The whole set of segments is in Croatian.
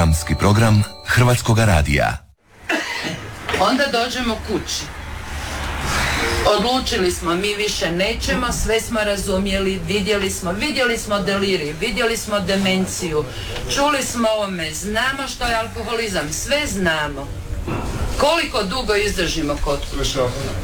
Dramski program Hrvatskoga radija. Onda dođemo kući. Odlučili smo, mi više nećemo, sve smo razumjeli, vidjeli smo delirij, vidjeli smo demenciju, čuli smo ovome, znamo što je alkoholizam, sve znamo. Koliko dugo izdržimo kod kuće?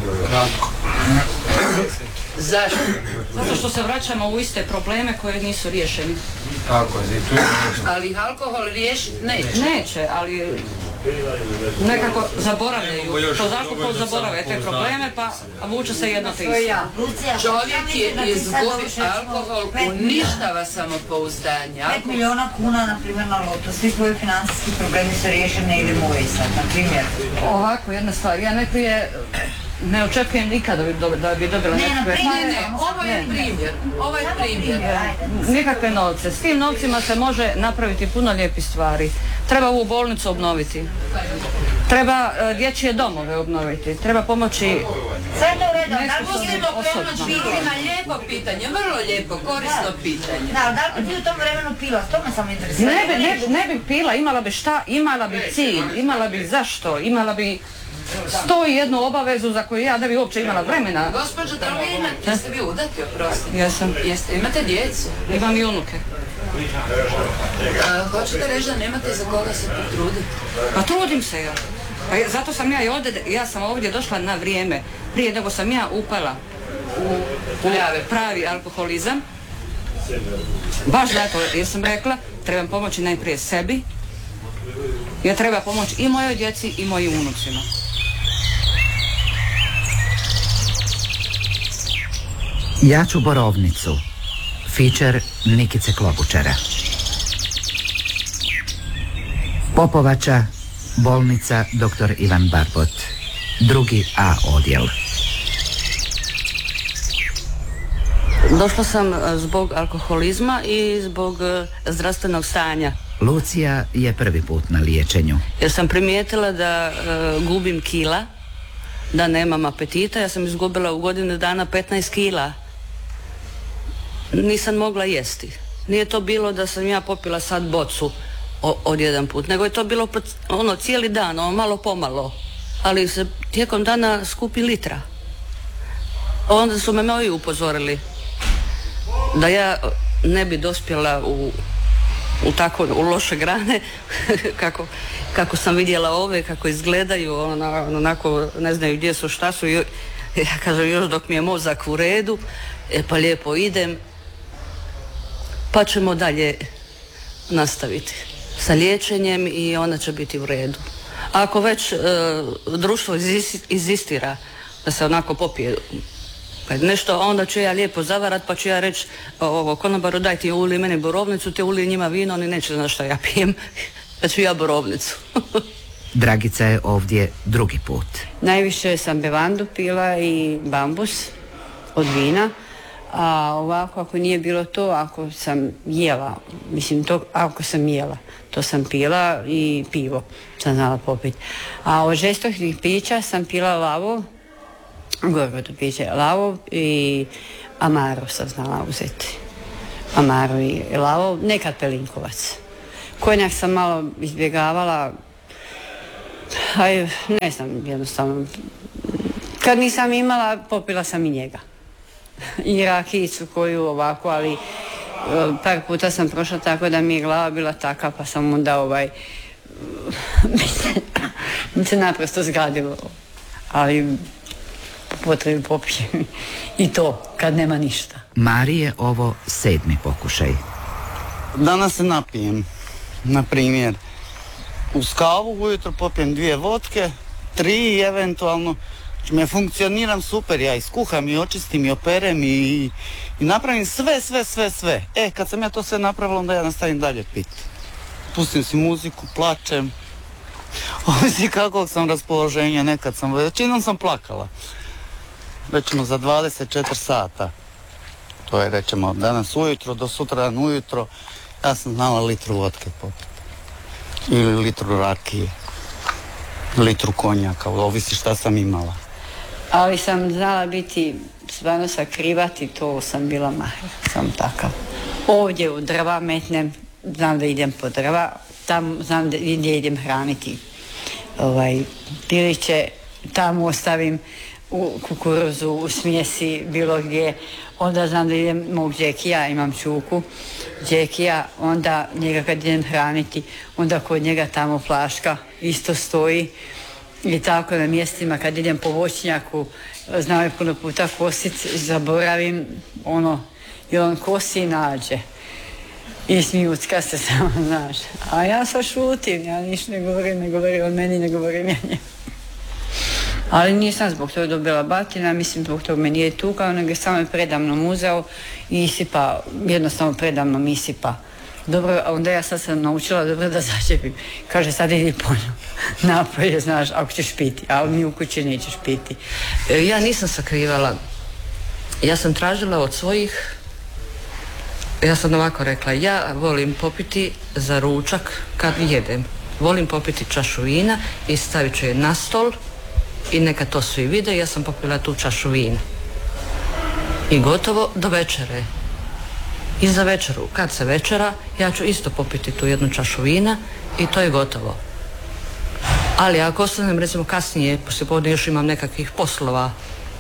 Zašto? Zato što se vraćamo u iste probleme koje nisu riješeni. Tako je, ali alkohol riješiti neće. Neće, ali nekako zaboravljaju. To alkohol zaboravlja te probleme, pa vuče se jedno te isto. Čovjek je izgubi alkohol, uništava samopouzdanje. 5 milijuna kuna, na primjer, na lotu. Svi svoji financijski problemi su riješeni, ne idemo u sad, na primjer. Ovako, jedna stvar. Ja najprije ne očekujem nikada da bi dobila nekakve... Ovo je primjer. Nikakve novce. S tim novcima se može napraviti puno lijepih stvari. Treba ovu bolnicu obnoviti. Treba dječje domove obnoviti. Treba pomoći... Sve to u redu, ima lijepo pitanje, vrlo lijepo, korisno pitanje. Da, li bi ti u tom vremenu pila? To me samo interesuje. Ne bi pila, imala bi šta, imala bi cilj, imala bi zašto, imala bi 101 obavezu za koju ja ne bi uopće imala vremena. Gospođo, da li imate, jeste vi udati, oprosti? Jesam. Imate djecu? Imam i unuke. Hoćete reći da nemate za koga se potruditi? Pa trudim se ja. Pa zato sam ja sam ovdje došla na vrijeme. Prije nego sam ja upala u pravi alkoholizam. Baš zato, jer sam rekla, trebam pomoći najprije sebi. Ja treba pomoći i mojoj djeci i mojim unucima. Ja ću Borovnicu. Feature Nikice Klobučara. Popovača, bolnica Dr. Ivan Barbot. 2. A odjel. Došla sam zbog alkoholizma i zbog zdravstvenog stanja. Lucija je prvi put na liječenju. Jer sam primijetila da gubim kila, da nemam apetita. Ja sam izgubila u godinu dana 15 kila. Nisam mogla jesti. Nije to bilo da sam ja popila sad bocu od jedan put, nego je to bilo cijeli dan, malo pomalo. Ali se tijekom dana skupi litra. Onda su me moji upozorili da ja ne bi dospjela u loše grane kako sam vidjela ove, kako izgledaju, onako ne znaju gdje su, šta su. Ja kažem, još dok mi je mozak u redu, pa lijepo idem, pa ćemo dalje nastaviti sa liječenjem i ona će biti u redu. A ako već društvo inzistira da se onako popije nešto, onda ću ja lijepo zavarat, pa ću ja reći konobaru, daj ti uli meni borovnicu, ti uli njima vino, oni neće znaš što ja pijem, da ću ja borovnicu. Dragica je ovdje drugi put. Najviše sam bevandu pila i bambus od vina, a ovako ako nije bilo to, ako sam jela, ako sam jela, to sam pila i pivo sam znala popiti. A od žestokih pića sam pila lavu, gorko piće, lavu i amaru sam znala uzeti. Amaru i lavu, nekad pelinkovac. Konjak sam malo izbjegavala, ne znam, jednostavno. Kad nisam imala, popila sam i njega. I rakijicu koju ovako, ali par puta sam prošla tako da mi je glava bila taka, pa sam onda mi se naprosto zgadilo. Ali potrebi popijem i to kad nema ništa. Mari je ovo 7. pokušaj. Danas se napijem, na primjer, uz kavu ujutro popijem 2 vodke, 3 eventualno, me funkcioniram super, ja iskuham i očistim i operem i napravim sve. Kad sam ja to sve napravila, onda ja nastavim dalje piti. Pustim si muziku, plačem, ovisi kakvog sam raspoloženja, većinom sam plakala. Recimo za 24 sata. To je recimo danas ujutro do sutradan ujutro, ja sam znala litru vodke popiti. Ili litru rakije, litru konjaka, ovisi šta sam imala. Ali sam znala biti, stvarno sakrivati, to sam bila mahir, sam takav. Ovdje u drva metnem, znam da idem po drva, Tam znam gdje idem hraniti piliće, tamo ostavim u kukuruzu, u smjesi, bilo gdje. Onda znam da idem mog džekija, imam čuku džekija, onda njega kad idem hraniti, onda kod njega tamo flaška isto stoji. I tako na mjestima kad idem po voćnjaku, znao je puno puta kosit, zaboravim i on kosi i nađe. I smijucka se samo, znaš. A ja sad šutim, ja ništa ne govori o meni, ne govorim ja njemu. Ali nisam zbog toga dobila batina, mislim zbog toga me nije tukao, nego je samo predamnom uzeo i isipa, jednostavno predamnom isipa. Dobro, onda ja sad sam naučila dobro da začepim. Kaže, sad idi polju napolje, znaš, ako ćeš piti, a mi u kući nećeš piti. Ja nisam sakrivala. Ja sam tražila od svojih, ja sam ovako rekla, ja volim popiti za ručak kad jedem. Volim popiti čašu vina i stavit ću je na stol i neka to svi vide, ja sam popila tu čašu vina. I gotovo do večere. I za večeru, kad se večera, ja ću isto popiti tu jednu čašu vina i to je gotovo. Ali ako ostanem, recimo kasnije, poslijepodne još imam nekakvih poslova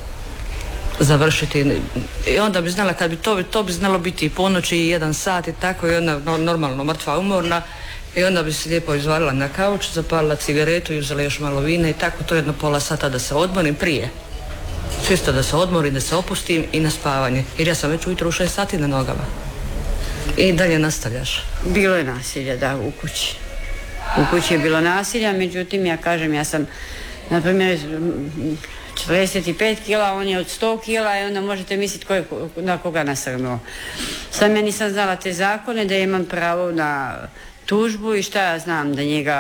završiti i onda bi znala kad bi to bi znalo biti i ponoći i 1 sat i tako i onda normalno mrtva umorna i onda bi se lijepo izvalila na kauč, zapalila cigaretu i uzela još malo vina i tako to jedno pola sata da se odmorim prije. Čisto da se odmorim, da se opustim i na spavanje. Jer ja sam već ujutro u 6 sati na nogama. I dalje nastavljaš. Bilo je nasilja, da, u kući. U kući je bilo nasilja, međutim ja kažem, ja sam, na primjer, 45 kila, on je od 100 kila i onda možete misliti na koga nasrnuo. Sam ja nisam znala te zakone, da imam pravo na tužbu i šta ja znam,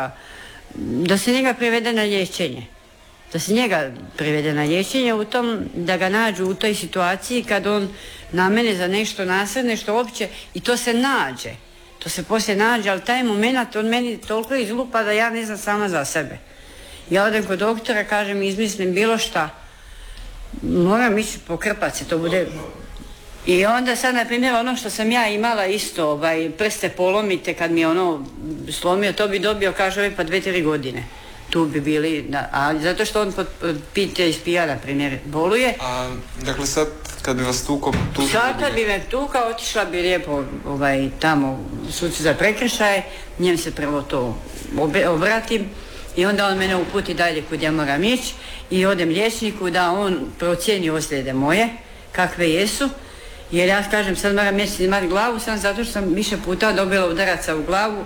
da se njega privede na liječenje. Da se njega privede na liječenje u tom, da ga nađu u toj situaciji kad on na mene za nešto nasrne, što uopće, i to se nađe. To se poslije nađe, ali taj moment on meni toliko izlupa da ja ne znam sama za sebe. Ja odem kod doktora, kažem, izmislim bilo šta. Moram ići pokrpat se, to bude... I onda sad, na primjer, ono što sam ja imala isto, prste polomite kad mi je slomio, to bi dobio, kaže, pa 2-3 godine. Tu bi bili, a zato što on pite iz pija, na primjer, boluje. A, dakle sad, kad bi vas tukao... Sad kad bi me tukao, otišla bi lijepo tamo sucu za prekršaje, njem se prvo to obratim i onda on mene uputi dalje kud ja moram ići i odem liječniku da on procijeni ozljede moje, kakve jesu, jer ja kažem sad moram mjesec imati glavu sam zato što sam više puta dobila udaraca u glavu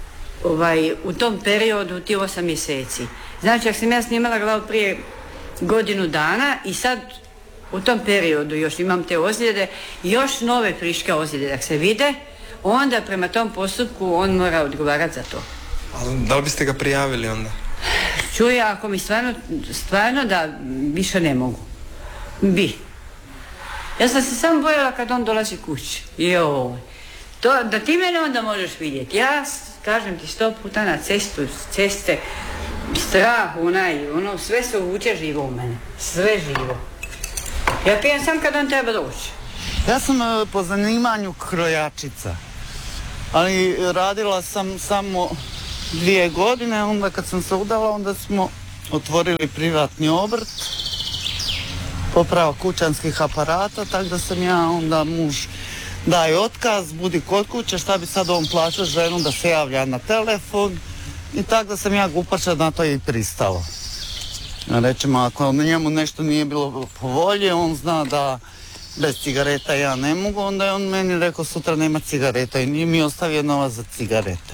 u tom periodu ti 8 mjeseci. Znači, ako sam ja snimala glavu prije godinu dana i sad u tom periodu još imam te ozljede, još nove friške ozljede, ako se vide, onda prema tom postupku on mora odgovarati za to. Ali da li biste ga prijavili onda? Čuje, ako mi stvarno da više ne mogu. Bi. Ja sam se samo bojala kad on dolazi kući. To, da ti mene onda možeš vidjeti. Ja kažem ti 100 puta na ceste, strah sve se uvuče živo u mene. Sve živo. Ja pijem sam kad on treba doći. Ja sam po zanimanju krojačica, ali radila sam samo 2 godine, onda kad sam se udala, onda smo otvorili privatni obrt, poprava kućanskih aparata, tako da sam ja onda muž daje otkaz, budi kod kuće, šta bi sad on plaćao ženu da se javlja na telefon i tako da sam ja glupača na to i pristala. Rečemo, ako njemu nešto nije bilo po volji, on zna da bez cigareta ja ne mogu, onda je on meni rekao sutra nema cigareta i nije mi ostavio novac za cigarete.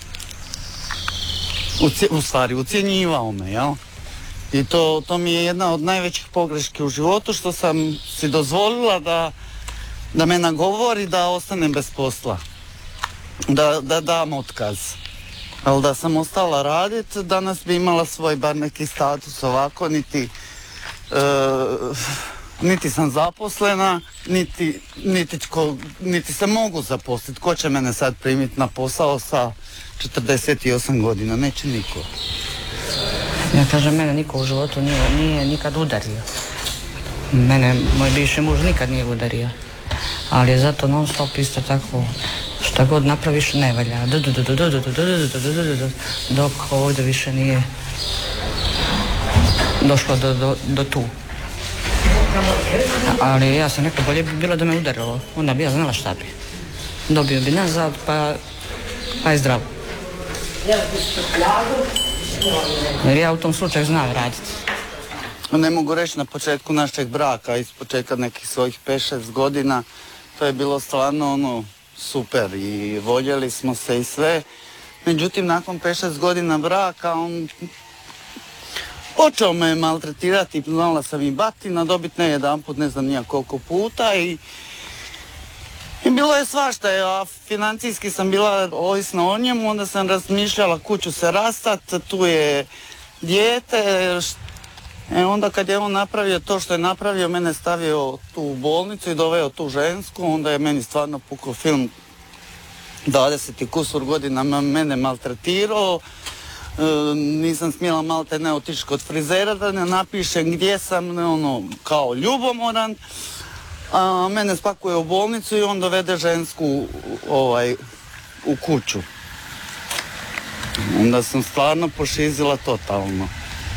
U stvari, ucjenjivao me, jel? I to mi je jedna od najvećih pogreški u životu, što sam si dozvolila da me nagovori da ostanem bez posla, da dam otkaz. Ali da sam ostala raditi, danas bi imala svoj bar neki status ovako, niti sam zaposlena, niti se mogu zaposliti. Ko će mene sad primiti na posao sa 48 godina? Neće niko. Ja kažem, mene niko u životu nije nikad udario. Mene moj bivši muž nikad nije udario. Ali je zato non stop isto tako Šta god napraviš ne valja. Dok ovdje više nije došlo do tu. Ali ja sam rekla, bolje bi bilo da me udarilo. Onda bi ja znala šta bi. Dobio bi nazad, pa je zdravo. Jer ja u tom slučaju znam raditi. Ne mogu reći na početku našeg braka, iz početka nekih svojih 5-6 godina, to je bilo stvarno super i voljeli smo se i sve. Međutim, nakon 5-6 godina braka, on počeo me maltretirati, znala sam i batina, dobiti ne jedanput, ne znam nija koliko puta i bilo je svašta, a financijski sam bila ovisna o njemu, onda sam razmišljala kuću se rastat, tu je dijete. Onda kad je on napravio to što je napravio, mene stavio tu u bolnicu i doveo tu žensku, onda je meni stvarno pukao film. 20 i kusur godina mene maltretirao, nisam smjela malte ne otići kod frizera da ne napišem gdje sam, kao ljubomoran. A mene spakuje u bolnicu i on dovede žensku u kuću. Onda sam stvarno pošizila totalno.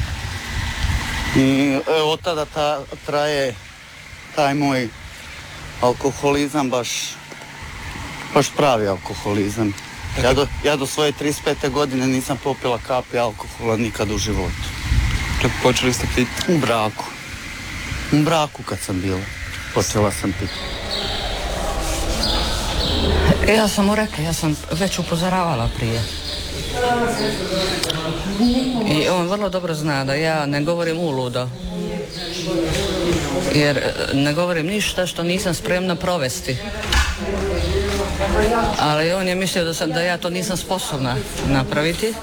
I od tada traje taj moj alkoholizam, baš pravi alkoholizam. Ja do svoje 35. godine nisam popila kapi alkohola nikad u životu. Kad počeli ste piti? U braku. U braku kad sam bila. Počela sam piti. Ja sam mu rekla, ja sam već upozoravala prije. I on vrlo dobro zna da ja ne govorim uludo. Jer ne govorim ništa što nisam spremna provesti. Ali on je mislio da ja to nisam sposobna napraviti.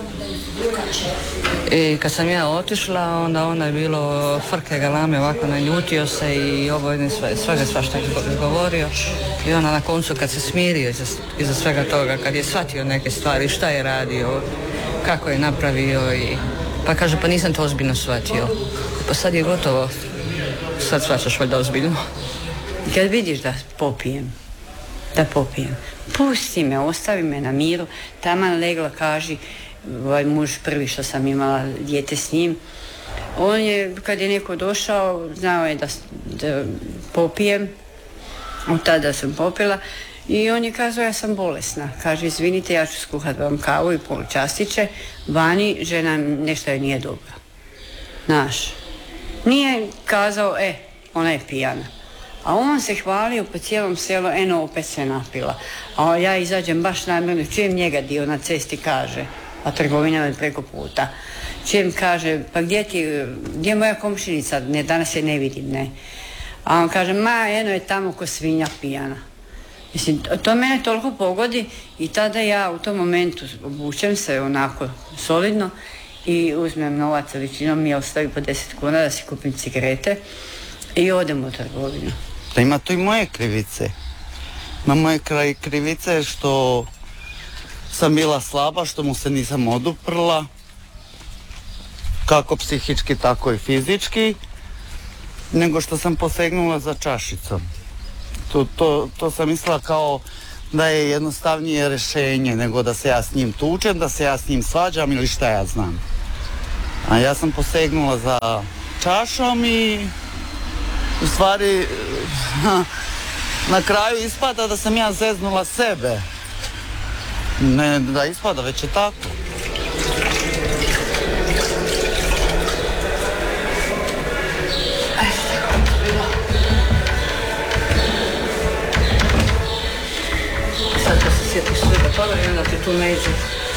I kad sam ja otišla, onda je bilo frke galame, ovako naljutio se i ovo jedno svega svašta je govorio. I onda na koncu kad se smirio iza svega toga, kad je shvatio neke stvari, šta je radio, kako je napravio pa kaže, pa nisam to ozbiljno shvatio. Pa sad je gotovo, sad shvaćaš valjda ozbiljno. Kad vidiš da popijem, pusti me, ostavi me na miru, taman legla, kaži, ovaj muž prvi što sam imala dijete s njim, on je, kad je neko došao, znao je da popijem, od tada sam popila i on je kazao, ja sam bolesna. Kaže, izvinite, ja ću skuhati vam kavu i pol častiće, vani žena nešto je nije dobro. Znaš, nije kazao, ona je pijana. A on se hvalio po cijelom selu, opet se napila. A ja izađem baš namjerno, čujem njega dio na cesti kaže, a trgovina je preko puta. Čujem kaže, pa gdje je moja komšinica, danas je ne vidim, ne. A on kaže, eno je tamo ko svinja pijana. Mislim, to mene toliko pogodi i tada ja u tom momentu obučem se onako solidno i uzmem novac, većinom mi ostavi po 10 kuna da si kupim cigarete i odem u trgovinu. Da ima to i moje krivice. Na moje krivice što sam bila slaba, što mu se nisam oduprla, kako psihički, tako i fizički, nego što sam posegnula za čašicom. To sam mislila kao da je jednostavnije rješenje nego da se ja s njim tučem, da se ja s njim svađam ili šta ja znam. A ja sam posegnula za čašom i u stvari na kraju ispada da sam ja zeznula sebe. Ne da ispada, već je tako. Sad kad se sjetiš svega toga i onda ti tu ne iđe